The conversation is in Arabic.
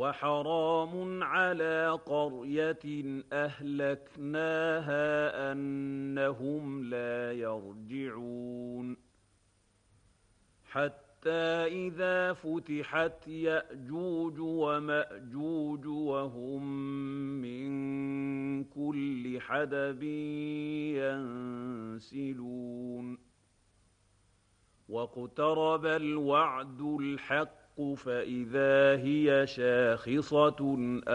وحرام على قرية أهلكناها أنهم لا يرجعون حتى إذا فتحت يأجوج ومأجوج وهم من كل حدب ينسلون واقترب الوعد الحق فإذا هي شاخصة